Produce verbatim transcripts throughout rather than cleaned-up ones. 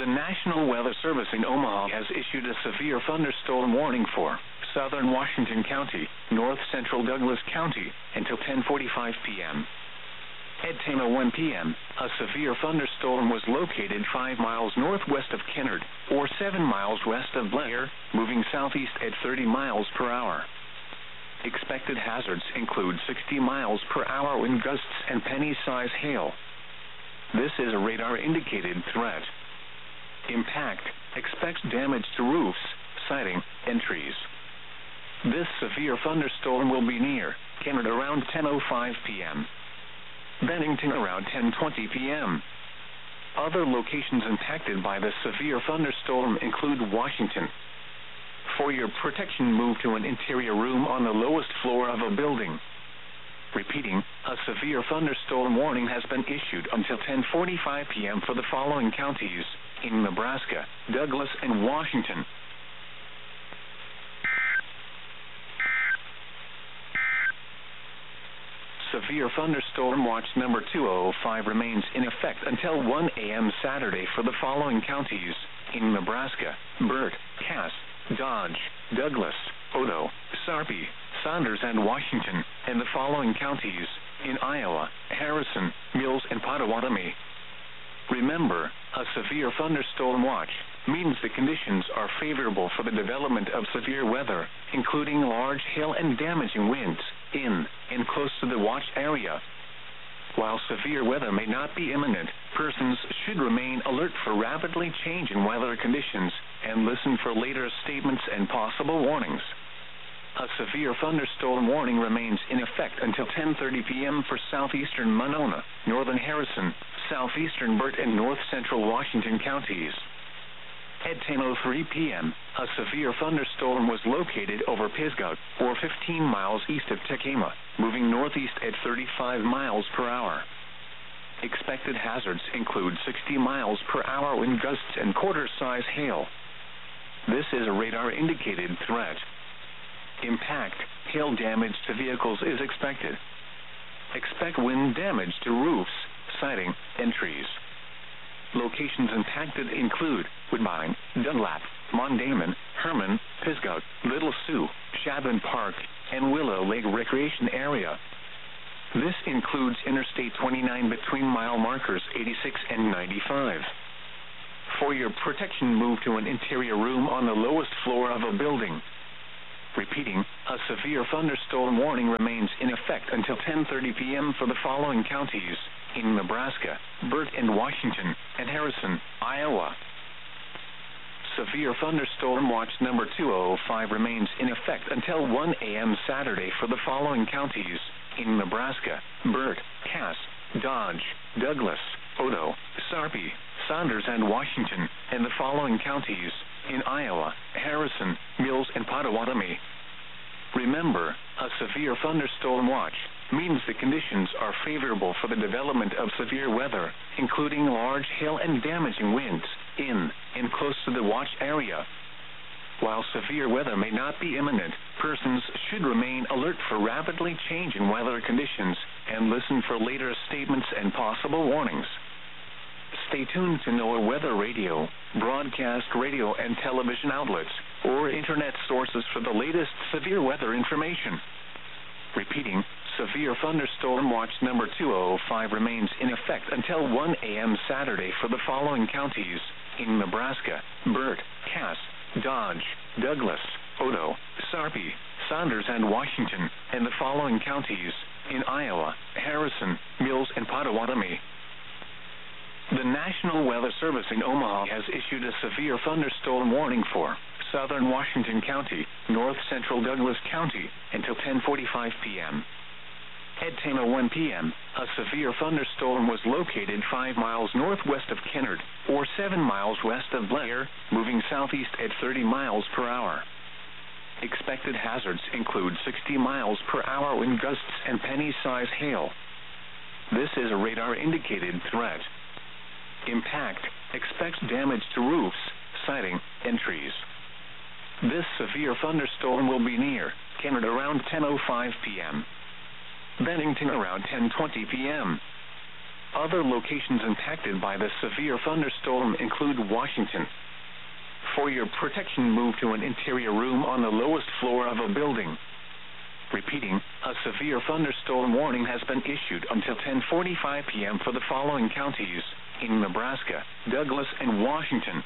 The National Weather Service in Omaha has issued a severe thunderstorm warning for southern Washington County, north central Douglas County, until ten forty-five p.m. At ten oh one p.m., a severe thunderstorm was located five miles northwest of Kennard, or seven miles west of Blair, moving southeast at thirty miles per hour. Expected hazards include sixty miles per hour wind gusts and penny-size hail. This is a radar-indicated threat. Impact: expects damage to roofs, siding, and trees. This severe thunderstorm will be near Kennard around ten oh five p.m. Bennington around ten twenty p.m. Other locations impacted by the severe thunderstorm include Washington. For your protection, move to an interior room on the lowest floor of a building. Repeating, a severe thunderstorm warning has been issued until ten forty-five p.m. for the following counties in Nebraska, Douglas, and Washington. Severe thunderstorm watch number two oh five remains in effect until one a.m. Saturday for the following counties in Nebraska: Burt, Cass, Dodge, Douglas, Odo, Sarpy, Saunders, and Washington, and the following counties in Iowa: Harrison, Mills, and Pottawatomie. Remember, a severe thunderstorm watch means the conditions are favorable for the development of severe weather, including large hail and damaging winds, in and close to the watch area. While severe weather may not be imminent, persons should remain alert for rapidly changing weather conditions and listen for later statements and possible warnings. A severe thunderstorm warning remains in effect until ten thirty p.m. for southeastern Monona, northern Harrison, southeastern Burt, and north central Washington counties. At ten oh three p.m., a severe thunderstorm was located over Pisgah, or fifteen miles east of Tekema, moving northeast at thirty-five miles per hour. Expected hazards include sixty miles per hour wind gusts and quarter-size hail. This is a radar-indicated threat. Impact: hail damage to vehicles is expected. Expect wind damage to roofs, siding, and trees. Locations impacted include Woodbine, Dunlap, Mondamon, Herman, Pisgah, Little Sioux, Shaban Park, and Willow Lake Recreation Area. This includes Interstate twenty-nine between mile markers eighty-six and ninety-five. For your protection, move to an interior room on the lowest floor of a building. Repeating, a severe thunderstorm warning remains in effect until ten thirty p.m. for the following counties in Nebraska: Burt and Washington, and Harrison, Iowa. Severe thunderstorm watch number two oh five remains in effect until one a.m. Saturday for the following counties in Nebraska: Burt, Cass, Dodge, Douglas, Odo, Sarpy, Saunders, and Washington, and the following counties in Iowa: Harrison, Mills, and Pottawatomie. Remember, a severe thunderstorm watch means the conditions are favorable for the development of severe weather, including large hail and damaging winds, in and close to the watch area. While severe weather may not be imminent, persons should remain alert for rapidly changing weather conditions and listen for later statements and possible warnings. Stay tuned to NOAA Weather Radio, broadcast radio and television outlets, or internet sources for the latest severe weather information. Repeating, severe thunderstorm watch number two oh five remains in effect until one a.m. Saturday for the following counties in Nebraska: Burt, Cass, Dodge, Douglas, Odo, Sarpy, Saunders, and Washington, and the following counties in Iowa: Harrison, Mills, and Pottawatomie. The National Weather Service in Omaha has issued a severe thunderstorm warning for southern Washington County, north central Douglas County, until ten forty-five p.m. At ten oh one p.m., a severe thunderstorm was located five miles northwest of Kennard, or seven miles west of Blair, moving southeast at thirty miles per hour. Expected hazards include sixty miles per hour wind gusts and penny-size hail. This is a radar-indicated threat. Impact: expects damage to roofs, siding, and trees. This severe thunderstorm will be near Kennard around ten oh five p.m. Bennington around ten twenty p.m. Other locations impacted by the severe thunderstorm include Washington. For your protection, move to an interior room on the lowest floor of a building. Repeating, a severe thunderstorm warning has been issued until ten forty-five p.m. for the following counties in Nebraska, Douglas, and Washington.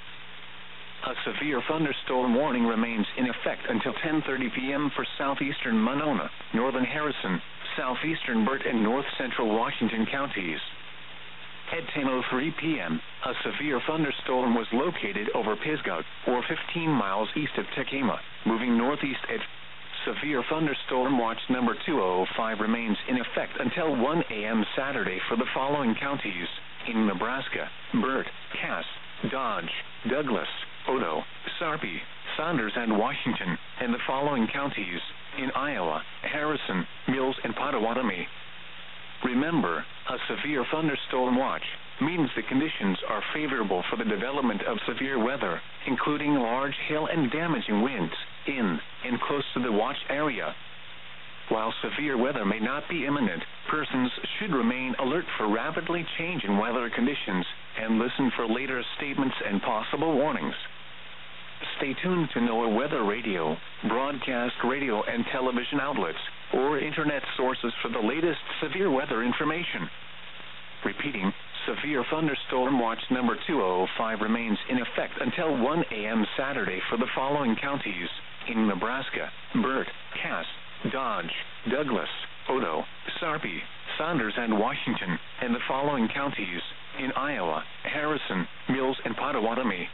A severe thunderstorm warning remains in effect until ten thirty p.m. for southeastern Monona, northern Harrison, southeastern Burt, and north central Washington counties. At ten oh three p.m., a severe thunderstorm was located over Pisgah, or fifteen miles east of Tekema, moving northeast at Severe thunderstorm watch number two oh five remains in effect until one a.m. Saturday for the following counties in Nebraska: Burt, Cass, Dodge, Douglas, Odo, Sarpy, Saunders, and Washington, and the following counties in Iowa: Harrison, Mills, and Potawatomi. Remember, a severe thunderstorm watch means the conditions are favorable for the development of severe weather, including large hail and damaging winds, in and close to the watch area. While severe weather may not be imminent, persons should remain alert for rapidly changing weather conditions and listen for later statements and possible warnings. Stay tuned to NOAA Weather Radio, broadcast radio and television outlets, or internet sources for the latest severe weather information. Repeating, severe thunderstorm watch number two oh five remains in effect until one a.m. Saturday for the following counties in Nebraska: Burt, Cass, Dodge, Douglas, Odo, Sarpy, Saunders, and Washington, and the following counties in Iowa: Harrison, Mills, and Potawatomi.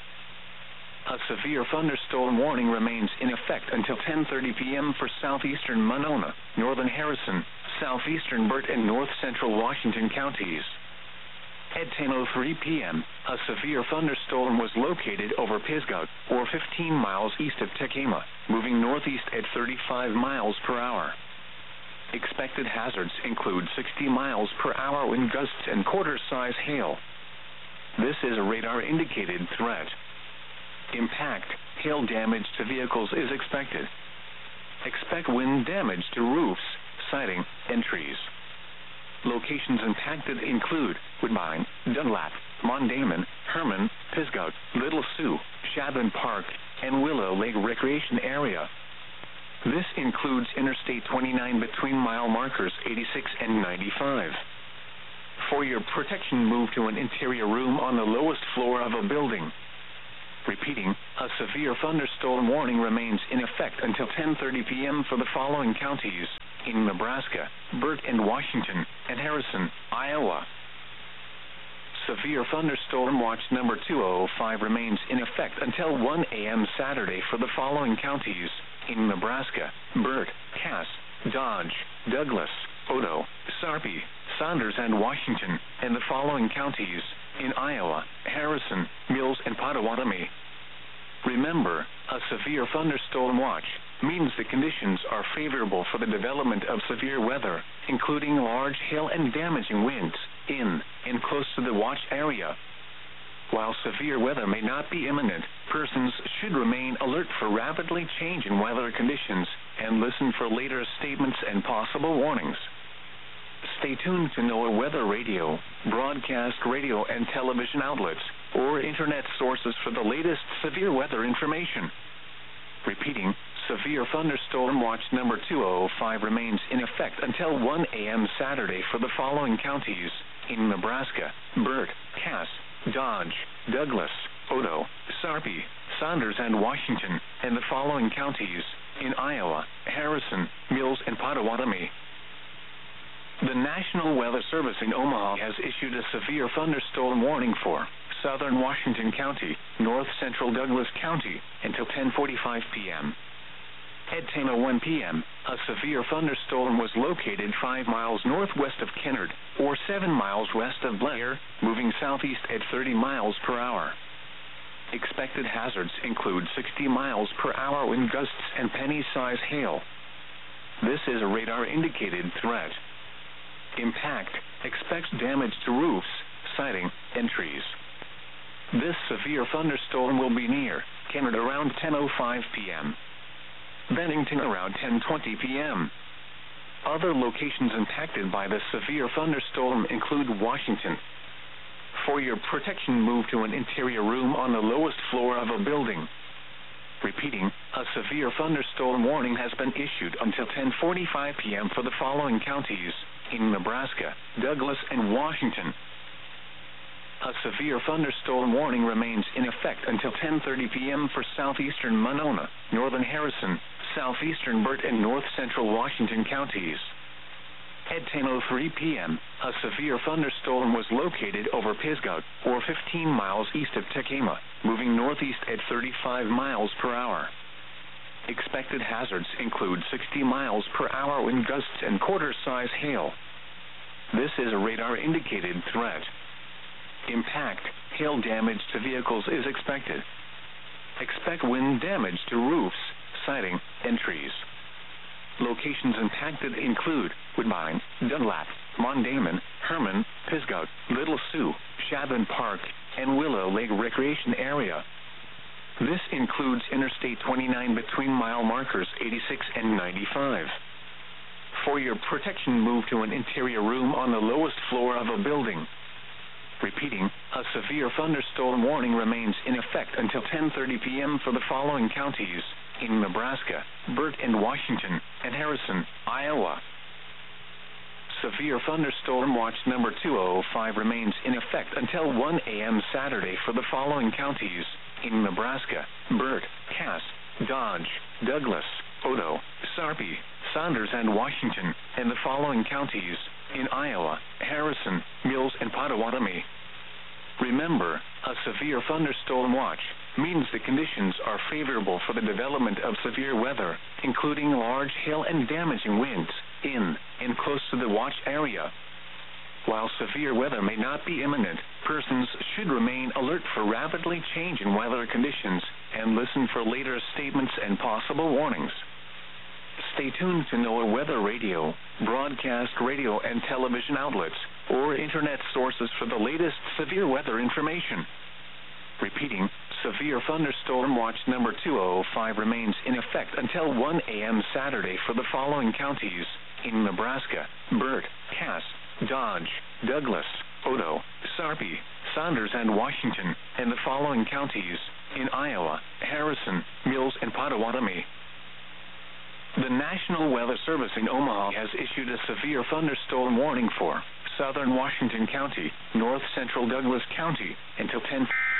A severe thunderstorm warning remains in effect until ten thirty p.m. for southeastern Monona, northern Harrison, southeastern Burt, and north central Washington counties. At ten oh three p.m., a severe thunderstorm was located over Pisgah, or fifteen miles east of Tekema, moving northeast at thirty-five miles per hour. Expected hazards include sixty miles per hour wind gusts and quarter-size hail. This is a radar-indicated threat. Impact, hail damage to vehicles is expected. Expect wind damage to roofs, siding, and trees. Locations impacted include Woodbine, Dunlap, Mondamon, Herman, Pisgah, Little Sioux, Shaban Park, and Willow Lake Recreation Area. This includes Interstate twenty-nine between mile markers eighty-six and ninety-five. For your protection, move to an interior room on the lowest floor of a building. Repeating, a severe thunderstorm warning remains in effect until ten thirty p.m. for the following counties in Nebraska: Burt and Washington, and Harrison, Iowa. Severe thunderstorm watch number two oh five remains in effect until one a.m. Saturday for the following counties in Nebraska: Burt, Cass, Dodge, Douglas, Odo, Sarpy, Saunders, and Washington, and the following counties in Iowa: Harrison, Mills, and Potawatomi. Remember, a severe thunderstorm watch means the conditions are favorable for the development of severe weather, including large hail and damaging winds, in and close to the watch area. While severe weather may not be imminent, persons should remain alert for rapidly changing weather conditions and listen for later statements and possible warnings. Stay tuned to NOAA Weather Radio, broadcast radio and television outlets, or internet sources for the latest severe weather information. Repeating, severe thunderstorm watch number two oh five remains in effect until one a.m. Saturday for the following counties in Nebraska: Burt, Cass, Dodge, Douglas, Odo, Sarpy, Saunders, and Washington, and the following counties in Iowa: Harrison, Mills, and Potawatomi. The National Weather Service in Omaha has issued a severe thunderstorm warning for southern Washington County, north central Douglas County, until ten forty-five p.m. At ten oh one p.m., a severe thunderstorm was located five miles northwest of Kennard, or seven miles west of Blair, moving southeast at thirty miles per hour. Expected hazards include sixty miles per hour wind gusts and penny-size hail. This is a radar-indicated threat. Impact, expects damage to roofs, siding, and trees. This severe thunderstorm will be near Kennard around ten oh five p.m. Bennington around ten twenty p.m. Other locations impacted by the severe thunderstorm include Washington. For your protection, move to an interior room on the lowest floor of a building. Repeating, a severe thunderstorm warning has been issued until ten forty-five p.m. for the following counties in Nebraska, Douglas, and Washington. A severe thunderstorm warning remains in effect until ten thirty p.m. for southeastern Monona, northern Harrison, southeastern Burt, and north central Washington counties. At ten oh three p.m., a severe thunderstorm was located over Pisgah, or fifteen miles east of Tekema, moving northeast at thirty-five miles per hour. Expected hazards include sixty miles per hour wind gusts and quarter-size hail. This is a radar-indicated threat. Impact, hail damage to vehicles is expected. Expect wind damage to roofs, siding, and trees. Locations impacted include Woodbine, Dunlap, Mondamon, Herman, Pisgah, Little Sioux, Shaban Park, and Willow Lake Recreation Area. This includes Interstate twenty-nine between mile markers eighty-six and ninety-five. For your protection, move to an interior room on the lowest floor of a building. Repeating, a severe thunderstorm warning remains in effect until ten thirty p.m. for the following counties in Nebraska, Burt and Washington, and Harrison, Iowa. Severe thunderstorm watch number two oh five remains in effect until one a.m. Saturday for the following counties in Nebraska, Burt, Cass, Dodge, Douglas, Odo, Sarpy, Saunders, and Washington, and the following counties in Iowa, Harrison, Mills, and Potawatomi. Remember, a severe thunderstorm watch means the conditions are favorable for the development of severe weather, including large hail and damaging winds, in and close to the watch area. While severe weather may not be imminent, persons should remain alert for rapidly changing weather conditions and listen for later statements and possible warnings. Stay tuned to NOAA Weather Radio, broadcast radio and television outlets, or internet sources for the latest severe weather information. Repeating, severe thunderstorm watch number two oh five remains in effect until one a.m. Saturday for the following counties in Nebraska, Burt, Cass, Dodge, Douglas, Odo, Sarpy, Saunders, and Washington, and the following counties in Iowa, Harrison, Mills, and Potawatomi. The National Weather Service in Omaha has issued a severe thunderstorm warning for southern Washington County, north central Douglas County, until ten